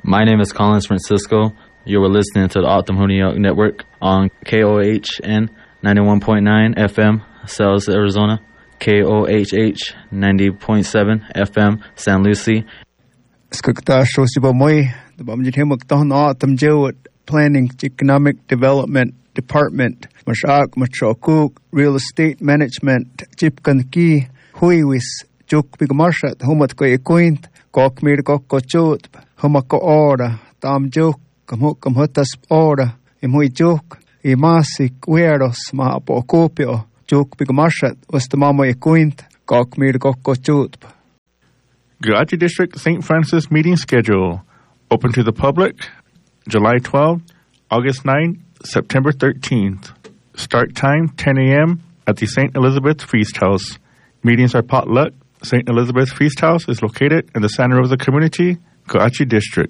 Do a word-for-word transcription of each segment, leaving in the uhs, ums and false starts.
My name is Collins Francisco. You were listening to the Optum Honeyok Network on K O H N ninety-one point nine F M, Sales, Arizona, K O H H ninety point seven F M, San Lucie. Skukta Shosibamoy, the Bamjitimak Autumn Jewett Planning Economic Development Department, Mashak Machokuk, Real Estate Management, Chipkanki, Huiwis, Juk Bigmarshat, Humatko Equint, Kokmir Kokochut, Humako Ora, Tam Juk, Kamukam Hutas Ora, Imui Juk, Imasik, Weros, Mahapokopio, Juk Bigmarshat, was the Mama Equint, Kokmir Kokochut. Garachi District Saint Francis meeting schedule. Open to the public, July twelfth, August ninth, September thirteenth. Start time, ten a.m. at the Saint Elizabeth Feast House. Meetings are potluck. Saint Elizabeth Feast House is located in the Santa Rosa community, Garachi District.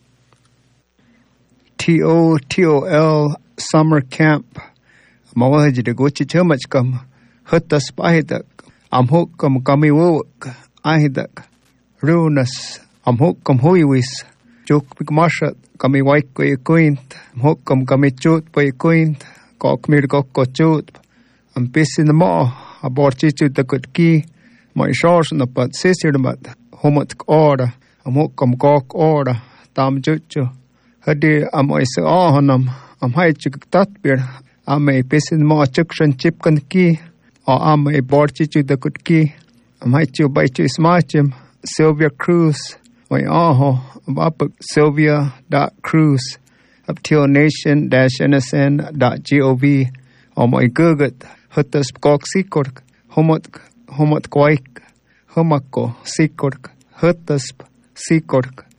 T O T O L Summer Camp. Mawaji de Gochi Chumachkam. Hutas Pahidak. Amhukam Kamiwuk. Ahidak. Runas. Amhukam Huiwis. Juk Bigmashat. Kami Waiko Quint. Amhukam Kamichut by Quint. Kokmir Kokochut. Am Piss in the Maw. Aborchichu the good key. My shores in the but sister but Homat order. Amhukam Kok order. Tam Juchu. Hadi am I say Ahanam. Am Haichuk Tatbir. Am a Piss in the Maw Chukshan Chipkan key. Or am a Borchichu the good key. Am Haichu by Chis Machim. Sylvia Cruz, my aho, up Sylvia dot Cruz, up till nation dash N S N dot gov, or my gurgut, hutas gok sikork, homot, homot quaik, homako sikork, hutas sikork.